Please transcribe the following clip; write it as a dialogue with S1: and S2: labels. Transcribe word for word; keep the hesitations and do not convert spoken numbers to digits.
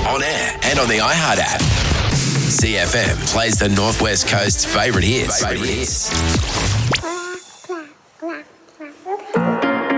S1: on air and on the iHeart app. C F M plays the Northwest Coast's favourite hits. Favourite hits.